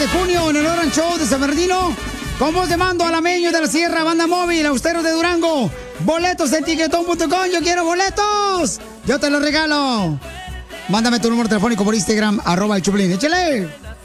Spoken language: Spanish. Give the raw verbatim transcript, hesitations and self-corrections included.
de junio en el Orange Show de San Bernardino. Con voz de mando, Alameños de la Sierra, Banda Móvil, Austeros de Durango. Boletos en tiquetón punto com. Yo quiero boletos. Yo te los regalo. Mándame tu número telefónico por Instagram, arroba el Choplin. ¡Échale!